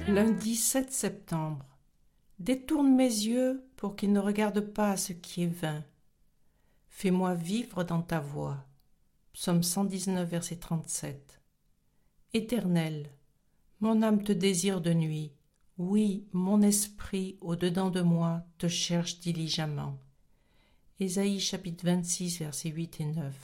Lundi 7 septembre. Détourne mes yeux pour qu'ils ne regardent pas ce qui est vain. Fais-moi vivre dans ta voie. Psaume 119, verset 37. Éternel, mon âme te désire de nuit. Oui, mon esprit, au-dedans de moi, te cherche diligemment. Ésaïe chapitre 26, versets 8 et 9.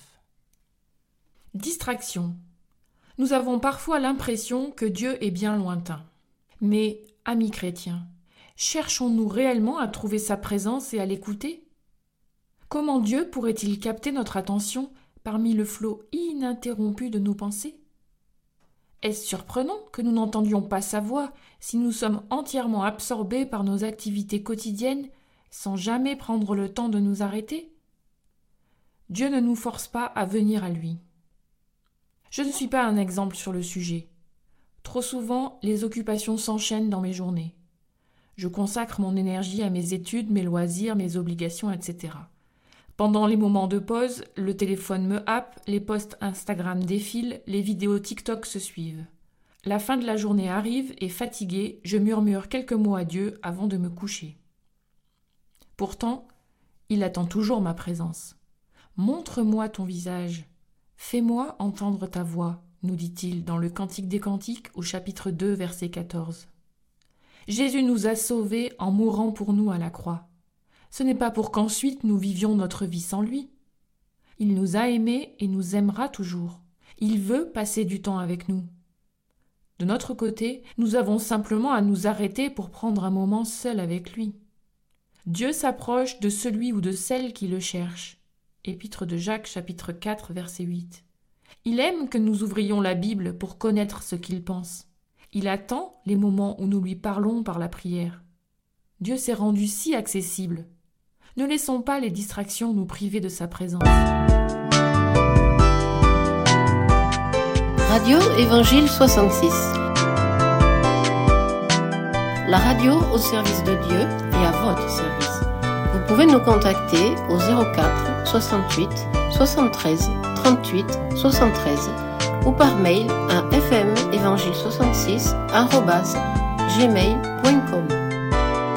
Distraction. Nous avons parfois l'impression que Dieu est bien lointain. Mais, amis chrétiens, cherchons-nous réellement à trouver sa présence et à l'écouter ? Comment Dieu pourrait-il capter notre attention parmi le flot ininterrompu de nos pensées ? Est-ce surprenant que nous n'entendions pas sa voix si nous sommes entièrement absorbés par nos activités quotidiennes sans jamais prendre le temps de nous arrêter ? Dieu ne nous force pas à venir à lui. Je ne suis pas un exemple sur le sujet. Trop souvent, les occupations s'enchaînent dans mes journées. Je consacre mon énergie à mes études, mes loisirs, mes obligations, etc. Pendant les moments de pause, le téléphone me happe, les posts Instagram défilent, les vidéos TikTok se suivent. La fin de la journée arrive et fatiguée, je murmure quelques mots à Dieu avant de me coucher. Pourtant, il attend toujours ma présence. « Montre-moi ton visage, fais-moi entendre ta voix », nous dit-il dans le Cantique des Cantiques au chapitre 2, verset 14. Jésus nous a sauvés en mourant pour nous à la croix. Ce n'est pas pour qu'ensuite nous vivions notre vie sans lui. Il nous a aimés et nous aimera toujours. Il veut passer du temps avec nous. De notre côté, nous avons simplement à nous arrêter pour prendre un moment seul avec lui. Dieu s'approche de celui ou de celle qui le cherche. Épître de Jacques, chapitre 4, verset 8. Il aime que nous ouvrions la Bible pour connaître ce qu'il pense. Il attend les moments où nous lui parlons par la prière. Dieu s'est rendu si accessible. Ne laissons pas les distractions nous priver de sa présence. Radio Évangile 66. La radio au service de Dieu et à votre service. Vous pouvez nous contacter au 04 68 73 38 73 ou par mail à fmevangile66@gmail.com.